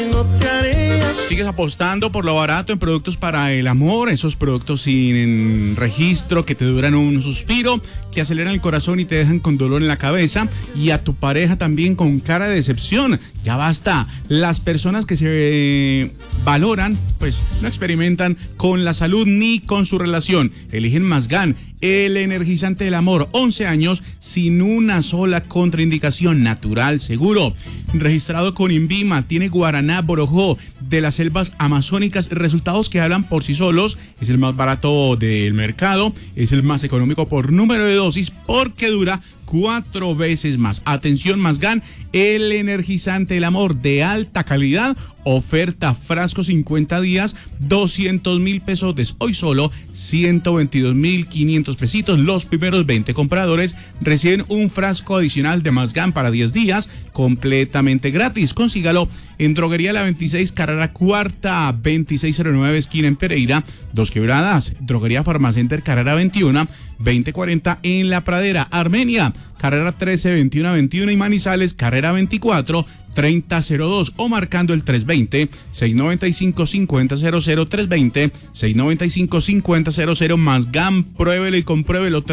Sigues apostando por lo barato en productos para el amor, esos productos sin registro que te duran un suspiro, que aceleran el corazón y te dejan con dolor en la cabeza, y a tu pareja también con cara de decepción. Ya basta. Las personas que se valoran, pues no experimentan con la salud ni con su relación. Eligen Masgan, el energizante del amor. 11 años sin una sola contraindicación, natural, seguro. Registrado con INVIMA, tiene guaraná, borojó, de las selvas amazónicas, resultados que hablan por sí solos. Es el más barato del mercado, es el más económico por número de dosis, porque dura 4 veces más. Atención, Masgan, el energizante del amor de alta calidad. Oferta frasco 50 días, 200,000 pesos. Hoy solo 122,500 pesitos. Los primeros 20 compradores reciben un frasco adicional de Masgan para 10 días, completamente gratis. Consígalo en Droguería La 26, carrera cuarta, 2609, esquina en Pereira, Dos Quebradas. Droguería Farmacenter, carrera 21, 2040 en La Pradera. Armenia, carrera 13, 2121, y Manizales, carrera 24, 3002, o marcando el 320-695-5000, 320-695-5000. Masgan, pruébelo y compruébelo.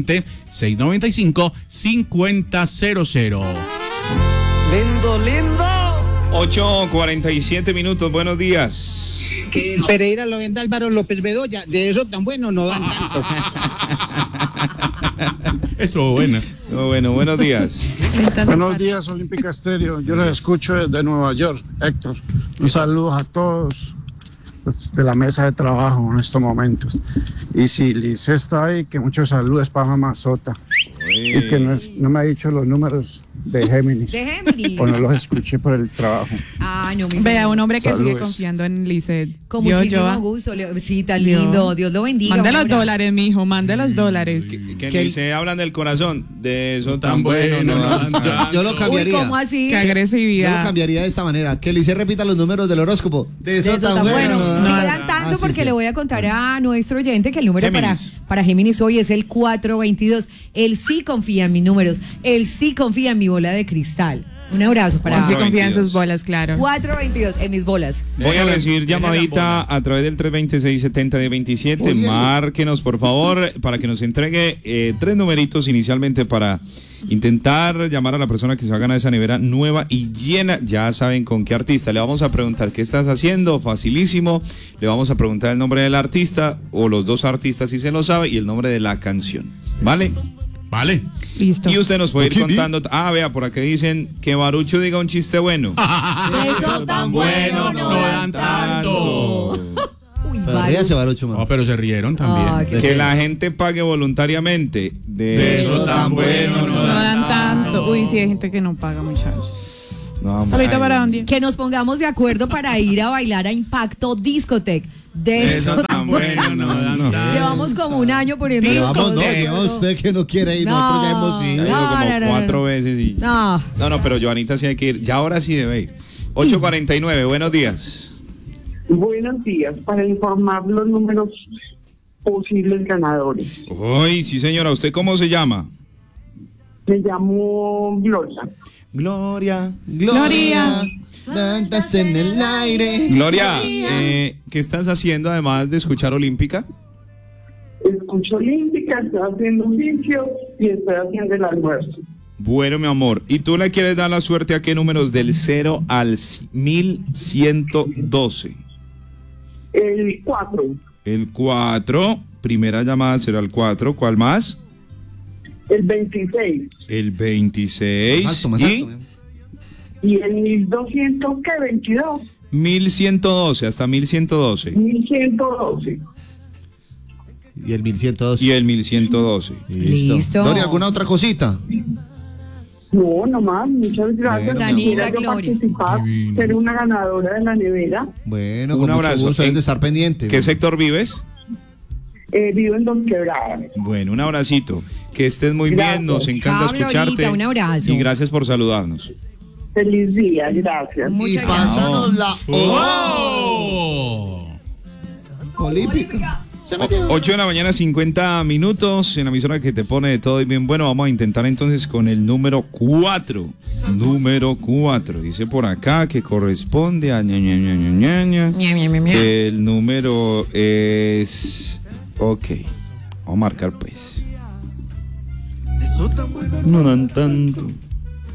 320-695-5000. Lindo. 8:47 minutos, buenos días. Que Pereira lo venda Álvaro López Bedoya, de eso tan bueno no dan tanto. Estuvo bueno. Buenos días. Buenos días, Olímpica Estéreo. Yo los escucho desde Nueva York, Héctor. Un saludo a todos de la mesa de trabajo en estos momentos. Y si Liz está ahí, que muchos saludos para Mamazota. Y que no me ha dicho los números de Géminis. O no los escuché por el trabajo. No, vea, un hombre que Saludos. sigue confiando en Lizeth. Con muchísimo gusto. Sí, tan lindo. Dios lo bendiga. Mande los dólares, mijo, mande los dólares. Que dice, hablan del corazón, de eso tan bueno. Yo lo cambiaría. Uy, ¿cómo así? Qué Yo lo agresividad. cambiaría de esta manera. Que Lice repita los números del horóscopo. De eso tan bueno. No dan tanto, porque le voy a contar a nuestro oyente que el número para Géminis hoy es el 422. Él sí confía en mis números. Él sí confía en mi bola de cristal. Un abrazo para Así él. confía en sus bolas, claro. 422 en mis bolas. Voy a recibir llamadita a través del 320-670-1027. Márquenos, por favor, para que nos entregue 3 numeritos inicialmente para intentar llamar a la persona que se va a ganar esa nevera nueva y llena. Ya saben con qué artista. Le vamos a preguntar qué estás haciendo, facilísimo. Le vamos a preguntar el nombre del artista o los dos artistas si se lo sabe y el nombre de la canción. ¿Vale? Vale. Listo. Y usted nos puede ir contando. Vea, por acá dicen que Barucho diga un chiste bueno. Eso tan bueno no dan tanto. Uy, Ríase, Barucho, man. No, pero se rieron también. Que la gente pague voluntariamente. De eso tan bueno No dan tanto. Uy, sí, hay gente que no paga, muchachos. ¿Ahorita para dónde? Que nos pongamos de acuerdo para ir a bailar a Impacto Discotech. De eso tan bueno no dan tanto. Llevamos como un año poniendo Pero vamos, no, usted que no quiere ir, nosotros ya hemos ido. Como 4 veces y... No, pero Joanita sí hay que ir. Ya ahora sí debe ir. 8:49, buenos días. Buenos días, para informar los números posibles ganadores. Uy, sí señora, ¿usted cómo se llama? Me llamo Gloria. Gloria, tantas en el aire. Gloria, ¿qué estás haciendo además de escuchar Olímpica? Escucho Olímpica, estoy haciendo oficio y estoy haciendo el almuerzo. Bueno, mi amor, ¿y tú le quieres dar la suerte a qué números del 0 al 1112? El 4. El 4, primera llamada será el 4, ¿cuál más? El 26. El 26. Más alto, Y el 1200, ¿qué? 22. 1112, hasta 1112. 1112. Y el 1112. Y el 1112. Listo. Gloria, ¿alguna otra cosita? No, nomás, muchas gracias. Bueno, Danila, Quisiera yo Gloria. participar, ser una ganadora de la nevera. Bueno, Un con abrazo. mucho gusto, es de estar pendiente. ¿Qué sector vives? Vivo en Dos Quebradas. Bueno, un abracito. Que estés muy Gracias. bien, nos encanta Chao, escucharte. Glorita, un abrazo. Y gracias por saludarnos. Feliz día, gracias. Y Muchas gracias. pásanos la ¡Oh! olímpica. 8 de la mañana, 50 minutos, en la emisora que te pone de todo y bien bueno. Vamos a intentar entonces con el número 4. Número 4. Dice por acá que corresponde a que el número es... Ok, vamos a marcar pues. No dan tanto.